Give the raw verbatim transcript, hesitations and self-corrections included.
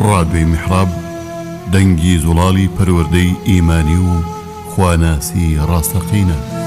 ڕادیۆی میحراب دەنگی زوڵاڵی پەروەردەی ئیمانی و خواناسی ڕاستەقینە.